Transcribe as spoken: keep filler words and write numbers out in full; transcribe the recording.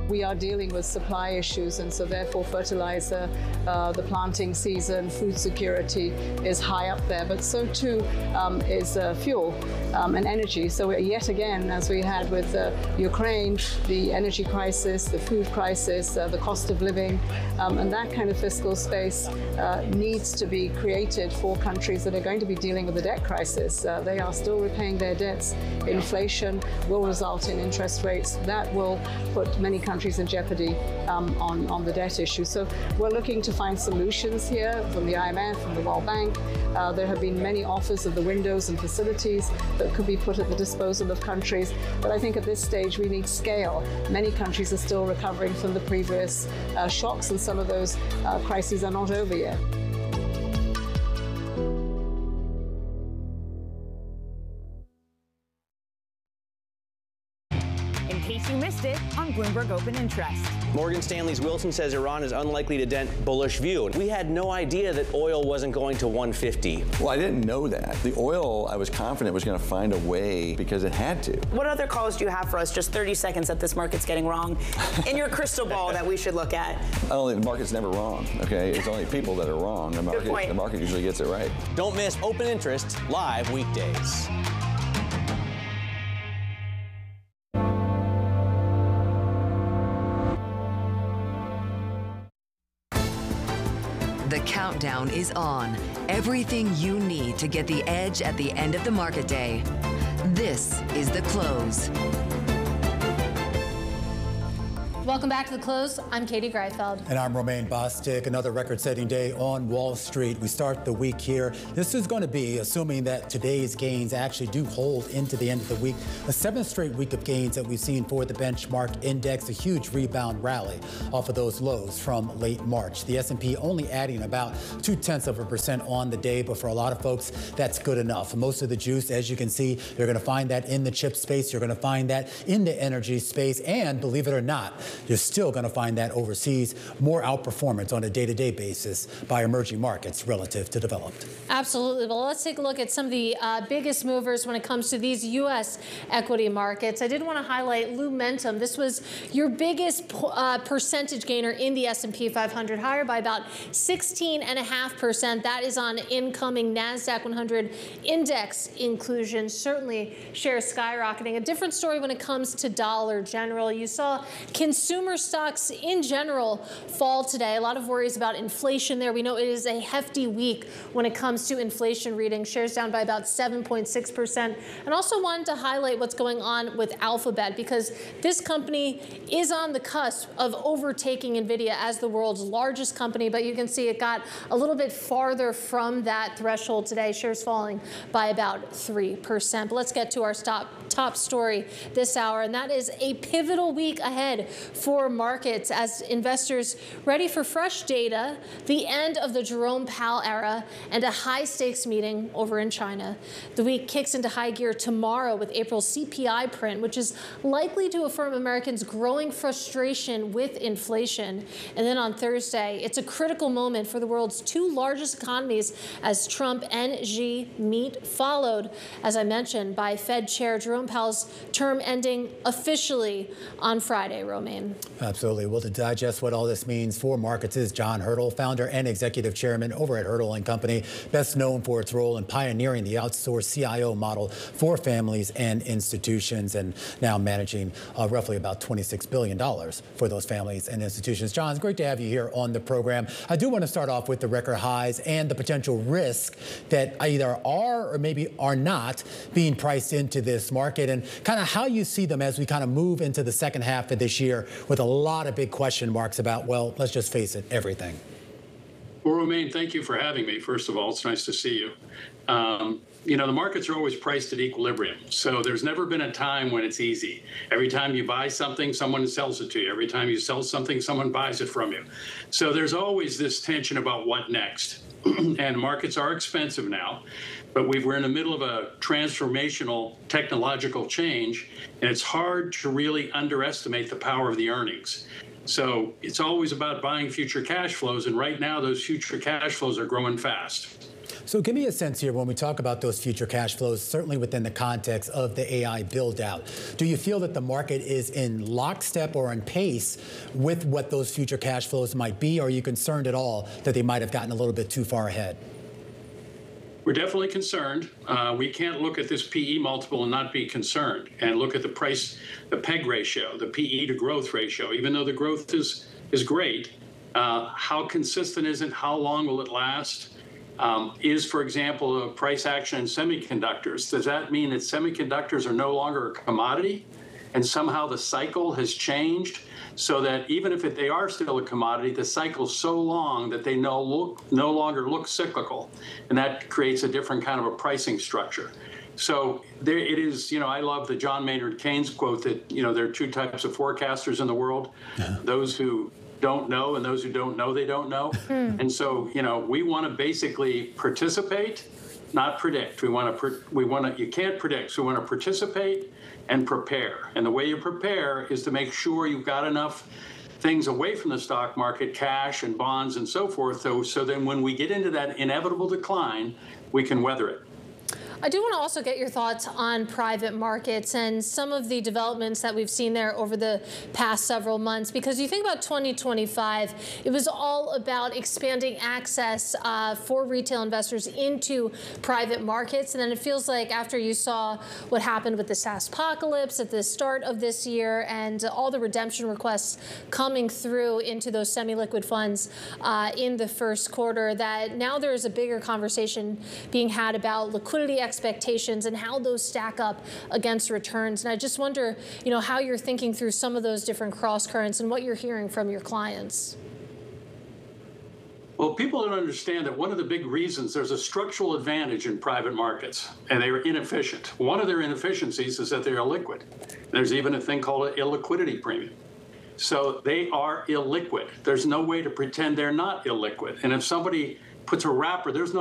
we are dealing with supply issues, and so therefore fertilizer, uh, the planting season, food security is high up there, but so too um, is uh, fuel um, and energy. So we're yet again, as we had with uh, Ukraine, the energy crisis, the food crisis, uh, the cost of living, um, and that kind of fiscal space uh, needs to be created for countries that are going to be dealing with the debt crisis. Uh, they are still repaying their debts. Inflation will result in interest rates that will put many countries in jeopardy um, on, on the debt issue. So we're looking to find solutions here from the I M F, from the World Bank. Uh, there have been many offers of the windows and facilities that could be put at the disposal of countries. But I think at this stage we need scale. Many countries are still recovering from the previous uh, shocks, and some of those uh, crises are not over yet. In case you missed it on Bloomberg Open Interest. Morgan Stanley's Wilson says Iran is unlikely to dent bullish view. We had no idea that oil wasn't going to one fifty. Well, I didn't know that. The oil, I was confident was going to find a way because it had to. What other calls do you have for us, just thirty seconds, that this market's getting wrong in your crystal ball that we should look at? I don't think the market's never wrong, okay? It's only people that are wrong. The market, Good point. The market usually gets it right. Don't miss Open Interest live weekdays. The countdown is on. Everything you need to get the edge at the end of the market day. This is The Close. Welcome back to The Close. I'm Katie Greifeld. And I'm Romaine Bostick. Another record-setting day on Wall Street. We start the week here. This is going to be, assuming that today's gains actually do hold into the end of the week, a seventh straight week of gains that we've seen for the benchmark index, a huge rebound rally off of those lows from late March. The S and P only adding about two-tenths of a percent on the day, but for a lot of folks, that's good enough. Most of the juice, as you can see, you're going to find that in the chip space. You're going to find that in the energy space. And believe it or not, you're still going to find that overseas, more outperformance on a day-to-day basis by emerging markets relative to developed. Absolutely. Well, let's take a look at some of the uh, biggest movers when it comes to these U S equity markets. I did want to highlight Lumentum. This was your biggest uh, percentage gainer in the S and P five hundred, higher by about sixteen point five percent. That is on incoming NASDAQ one hundred index inclusion. Certainly shares skyrocketing. A different story when it comes to Dollar General. You saw consumer stocks in general fall today. A lot of worries about inflation there. We know it is a hefty week when it comes to inflation readings. Shares down by about seven point six percent. And also wanted to highlight what's going on with Alphabet, because this company is on the cusp of overtaking NVIDIA as the world's largest company. But you can see it got a little bit farther from that threshold today. Shares falling by about three percent. But let's get to our top, top story this hour, and that is a pivotal week ahead for markets as investors ready for fresh data, the end of the Jerome Powell era, and a high-stakes meeting over in China. The week kicks into high gear tomorrow with April's C P I print, which is likely to affirm Americans' growing frustration with inflation. And then on Thursday, it's a critical moment for the world's two largest economies as Trump and Xi meet, followed, as I mentioned, by Fed Chair Jerome Powell's term ending officially on Friday, Romaine. Absolutely. Well, to digest what all this means for markets is John Hurdle, founder and executive chairman over at Hurdle and Company, best known for its role in pioneering the outsourced C I O model for families and institutions, and now managing uh, roughly about twenty-six billion dollars for those families and institutions. John, it's great to have you here on the program. I do want to start off with the record highs and the potential risk that either are or maybe are not being priced into this market, and kind of how you see them as we kind of move into the second half of this year with a lot of big question marks about, well, let's just face it, everything. Well, Romaine, thank you for having me. First of all, it's nice to see you. Um, you know, the markets are always priced at equilibrium. So there's never been a time when it's easy. Every time you buy something, someone sells it to you. Every time you sell something, someone buys it from you. So there's always this tension about what next. And markets are expensive now, but we've, we're in the middle of a transformational technological change, and it's hard to really underestimate the power of the earnings. So it's always about buying future cash flows, and right now those future cash flows are growing fast. So give me a sense here when we talk about those future cash flows, certainly within the context of the A I build out. Do you feel that the market is in lockstep or on pace with what those future cash flows might be? Or are you concerned at all that they might have gotten a little bit too far ahead? We're definitely concerned. Uh, we can't look at this P E multiple and not be concerned, and look at the price, the P E G ratio, the P E to growth ratio. Even though the growth is is great, uh, how consistent is it? How long will it last? Um, is, for example, a price action in semiconductors. Does that mean that semiconductors are no longer a commodity, and somehow the cycle has changed? So that even if it, they are still a commodity, the cycle's so long that they no, look, no longer look cyclical. And that creates a different kind of a pricing structure. So there it is, you know, I love the John Maynard Keynes quote that, you know, there are two types of forecasters in the world, yeah. those who don't know and those who don't know they don't know. Mm. And so, you know, we want to basically participate, not predict. We want to, we want to, you can't predict. So we want to participate and prepare. And the way you prepare is to make sure you've got enough things away from the stock market, cash and bonds and so forth, so, so then when we get into that inevitable decline, we can weather it. I do want to also get your thoughts on private markets and some of the developments that we've seen there over the past several months. Because you think about twenty twenty-five, it was all about expanding access uh, for retail investors into private markets. And then it feels like after you saw what happened with the SaaSpocalypse at the start of this year and all the redemption requests coming through into those semi-liquid funds uh, in the first quarter, that now there is a bigger conversation being had about liquidity expectations and how those stack up against returns. And I just wonder, you know, how you're thinking through some of those different cross currents and what you're hearing from your clients. Well, people don't understand that one of the big reasons there's a structural advantage in private markets, and they are inefficient. One of their inefficiencies is that they're illiquid. There's even a thing called an illiquidity premium. So they are illiquid. There's no way to pretend they're not illiquid. And if somebody puts a wrapper, there's no